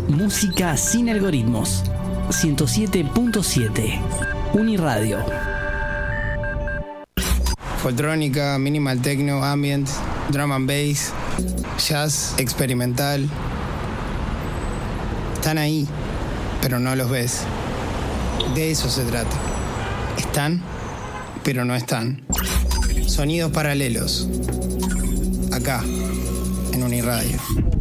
Música sin algoritmos. 107.7 Uniradio. Foltrónica, minimal techno, ambient, drum and bass, jazz, experimental. Están ahí, pero no los ves. De eso se trata. Están, pero no están. Sonidos paralelos. Acá, en Uniradio.